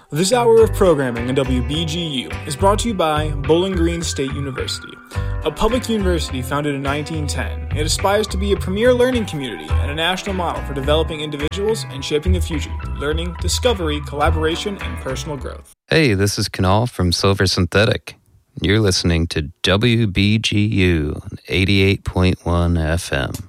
This hour of programming on WBGU is brought to you by Bowling Green State University, a public university founded in 1910. It aspires to be a premier learning community and a national model for developing individuals and shaping the future through learning, discovery, collaboration, and personal growth. Hey, this is Kunal from Silver Synthetic. You're listening to WBGU 88.1 FM.